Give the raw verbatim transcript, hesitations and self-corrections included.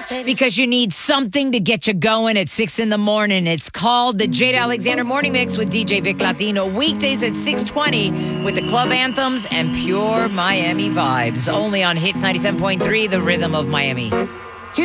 Because you need something to get you going at six in the morning. It's called the Jade Alexander Morning Mix with D J Vic Latino. Weekdays at six twenty with the club anthems and pure Miami vibes. Only on Hits ninety-seven point three, the rhythm of Miami.